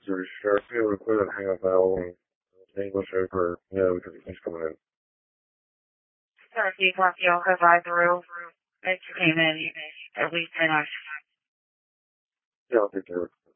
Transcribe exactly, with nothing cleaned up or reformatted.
or should I be able to quit and hang up now and English over? Yeah, because he keeps coming in. Sorry, Steve, you'll go by through. It came in at least ten hours. Yeah, I'll take care of it.